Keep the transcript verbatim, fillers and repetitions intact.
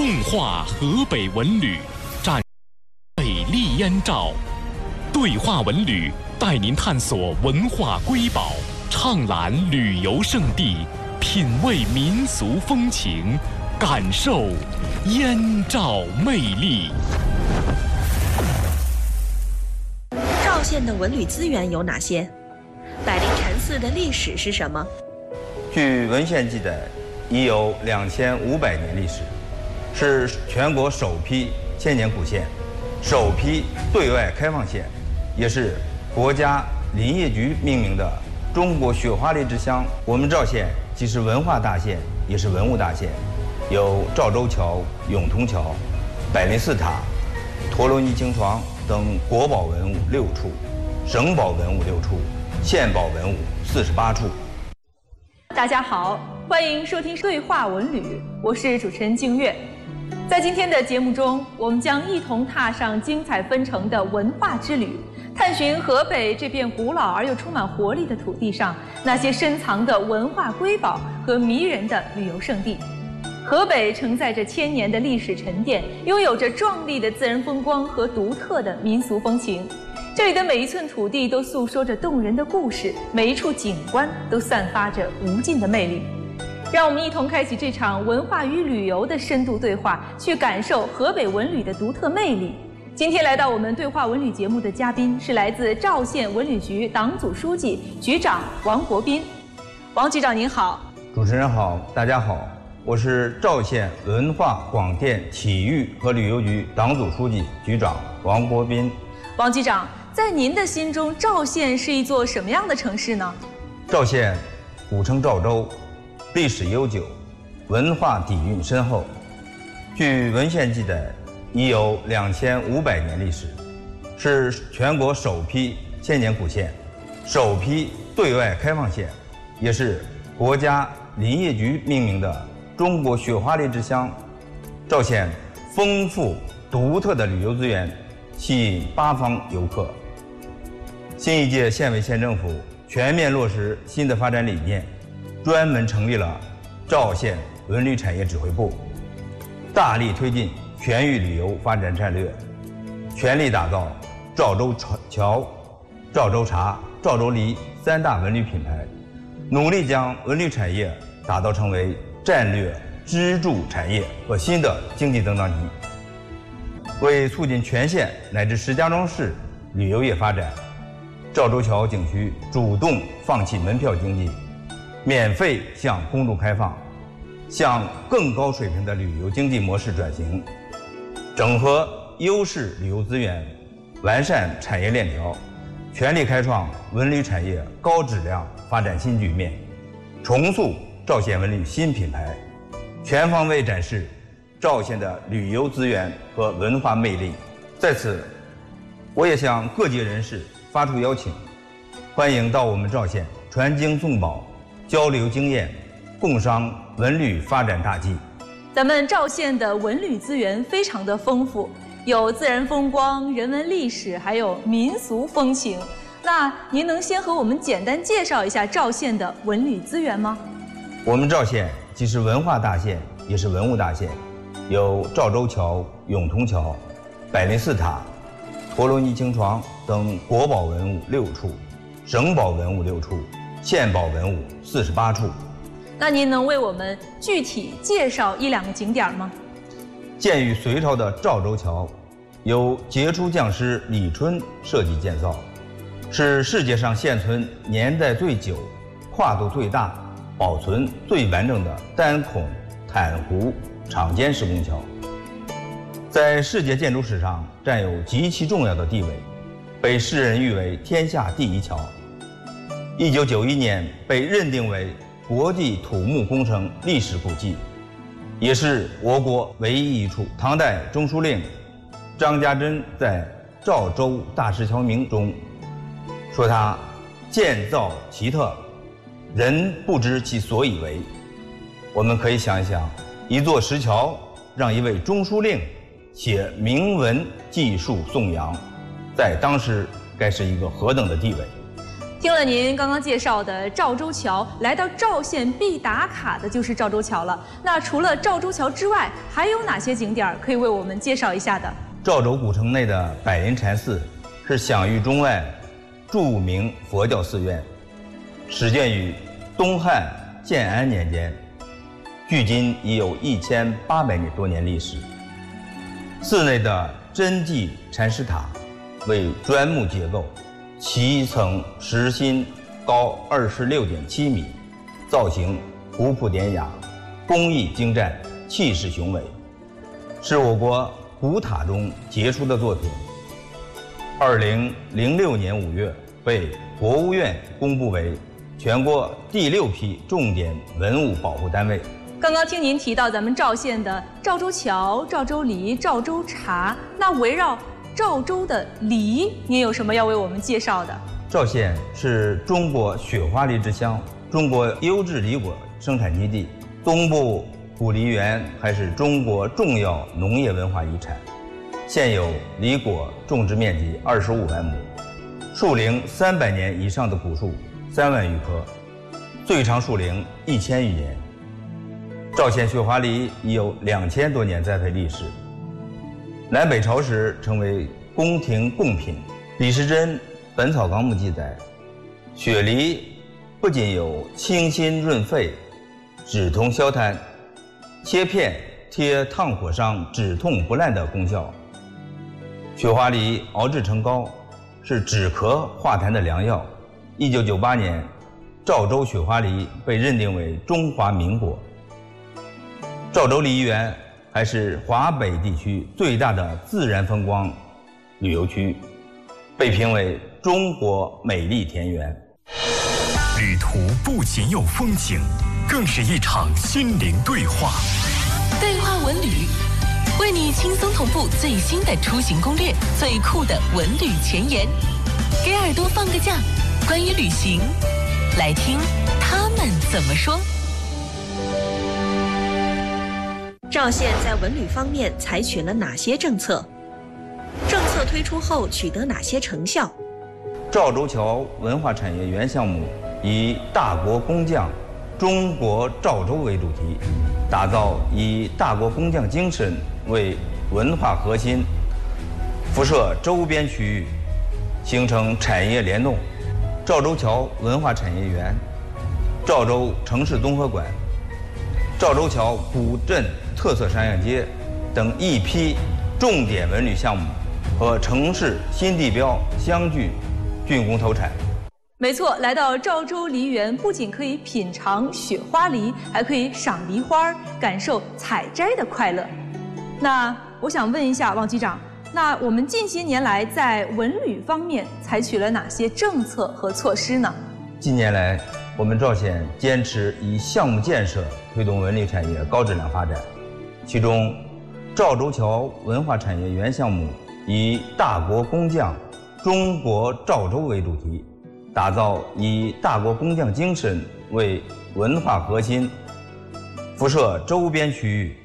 共话河北文旅，展美丽燕赵。对话文旅带您探索文化瑰宝，畅览旅游胜地，品味民俗风情，感受燕赵魅力。 赵县的文旅资源有哪些？百灵禅寺的历史是什么？ 据文献记载，已有两千五百年历史，是全国首批千年古县，首批对外开放县，也是国家林业局命名的中国雪花梨之乡。我们赵县既是文化大县，也是文物大县，有赵州桥、永通桥、百灵寺塔、陀罗尼青床等国宝文物六处，省宝文物六处，县宝文物四十八处。 大家好，欢迎收听对话文旅，我是主持人静月。在今天的节目中，我们将一同踏上精彩纷呈的文化之旅，探寻河北这片古老而又充满活力的土地上那些深藏的文化瑰宝和迷人的旅游胜地。河北承载着千年的历史沉淀，拥有着壮丽的自然风光和独特的民俗风情。这里的每一寸土地都诉说着动人的故事，每一处景观都散发着无尽的魅力。让我们一同开启这场文化与旅游的深度对话，去感受河北文旅的独特魅力。今天来到我们对话文旅节目的嘉宾是来自赵县文旅局党组书记、局长王国斌。王局长您好。 主持人好，大家好，我是赵县文化广电体育和旅游局党组书记、局长王国斌。 王局长，在您的心中，赵县是一座什么样的城市呢？ 赵县古称赵州，历史悠久，文化底蕴深厚。据文献记载，已有两千五百年历史，是全国首批千年古县，首批对外开放县，也是国家林业局命名的中国雪花梨之乡。赵县丰富独特的旅游资源，吸引八方游客。新一届县委县政府全面落实新的发展理念，专门成立了赵县文旅产业指挥部，大力推进全域旅游发展战略，全力打造赵州桥、赵州茶、赵州梨三大文旅品牌，努力将文旅产业打造成为战略支柱产业和新的经济增长体。为促进全县乃至石家庄市旅游业发展，赵州桥景区主动放弃门票经济，免费向公众开放，向更高水平的旅游经济模式转型，整合优势旅游资源，完善产业链条，全力开创文旅产业高质量发展新局面，重塑赵县文旅新品牌，全方位展示赵县的旅游资源和文化魅力。在此，我也向各界人士发出邀请，欢迎到我们赵县传经送宝，交流经验，共商文旅发展大计。 咱们赵县的文旅资源非常的丰富，有自然风光、人文历史，还有民俗风情。那您能先和我们简单介绍一下赵县的文旅资源吗？ 我们赵县既是文化大县，也是文物大县，有赵州桥、永通桥、百灵寺塔、陀罗尼青床等国宝文物六处，省宝文物六处，县宝文物四十八处。 那您能为我们具体介绍一两个景点吗？ 建于隋朝的赵州桥，由杰出匠师李春设计建造，是世界上现存年代最久、跨度最大、保存最完整的单孔坦弧敞肩式拱桥，在世界建筑史上占有极其重要的地位，被世人誉为天下第一桥。一九九一年被认定为国际土木工程历史古迹，也是我国唯一一处。唐代中书令张家珍在《赵州大石桥铭》中说，它建造奇特，人不知其所以为。我们可以想一想，一座石桥让一位中书令写铭文记述颂扬，在当时该是一个何等的地位。 听了您刚刚介绍的赵州桥，来到赵县必打卡的就是赵州桥了。那除了赵州桥之外，还有哪些景点可以为我们介绍一下的？ 赵州古城内的百灵禅寺是享誉中外著名佛教寺院，始建于东汉建安年间，距今已有一千八百年多年历史。寺内的真迹禅师塔为砖木结构，其层实心高二十六点七米，造型古朴典雅，工艺精湛，气势雄伟，是我国古塔中杰出的作品。二零零六年五月被国务院公布为全国第六批重点文物保护单位。 刚刚听您提到咱们赵县的赵州桥、赵州梨、赵州茶，那围绕赵州的梨，您有什么要为我们介绍的？ 赵县是中国雪花梨之乡，中国优质梨果生产基地，东部古梨园还是中国重要农业文化遗产。现有梨果种植面积二十五万亩，树龄三百年以上的古树三万余棵，最长树龄一千余年。赵县雪花梨已有两千多年栽培历史，南北朝时成为宫廷贡品。李时珍《本草纲目》记载，雪梨不仅有清心润肺、止痛消痰、切片贴烫火伤止痛不烂的功效，雪花梨熬制成膏，是止咳化痰的良药。一九九八年，赵州雪花梨被认定为中华名果。赵州梨园还是华北地区最大的自然风光旅游区，被评为中国美丽田园。 旅途不仅有风景，更是一场心灵对话。 对话文旅，为你轻松同步最新的出行攻略，最酷的文旅前沿，给耳朵放个假。关于旅行，来听他们怎么说。 赵县在文旅方面采取了哪些政策？政策推出后取得哪些成效？ 赵州桥文化产业园项目以大国工匠、中国赵州为主题，打造以大国工匠精神为文化核心，辐射周边区域，形成产业联动。赵州桥文化产业园、赵州城市综合馆、赵州桥古镇特色商业街等一批重点文旅项目和城市新地标相继竣工投产。 没错，来到赵州梨园，不仅可以品尝雪花梨，还可以赏梨花，感受采摘的快乐。那我想问一下王局长，那我们近些年来在文旅方面采取了哪些政策和措施呢？ 近年来，我们赵县坚持以项目建设推动文旅产业高质量发展，其中，赵州桥文化产业园项目以大国工匠、中国赵州为主题，打造以大国工匠精神为文化核心，辐射周边区域，